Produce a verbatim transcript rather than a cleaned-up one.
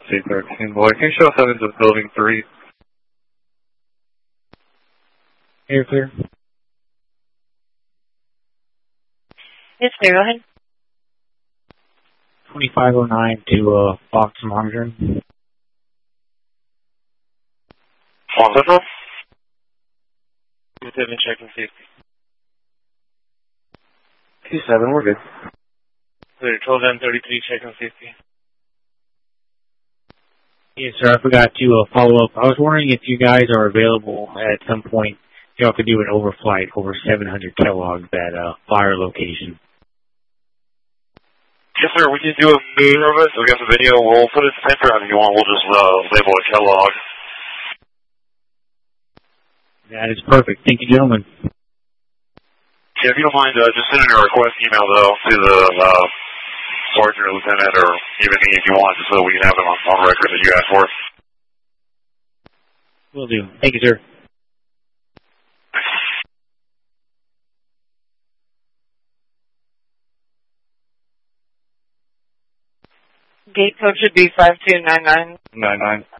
C thirteen, boy. Can you show us out into building three? Air clear. Yes, clear. Go ahead. twenty-five oh nine to uh, Fox monitoring. One Central? two seven, checking safety. two seven, we're good. Clear, twelve and thirty-three, checking safety. Yes, sir. I forgot to uh, follow up. I was wondering if you guys are available at some point. Y'all could do an overflight over seven hundred Kellogg's at a fire location. Yes, sir. We can do a service. We got the video. We'll put it in the center if you want. We'll just uh, label it Kellogg. That is perfect. Thank you, gentlemen. Yeah, if you don't mind, uh, just sending a request email, though, to the uh, sergeant or lieutenant or even me if you want, just so we can have it on, on record that you asked for it. Will do. Thank you, sir. Gate code should be five two nine nine. nine nine.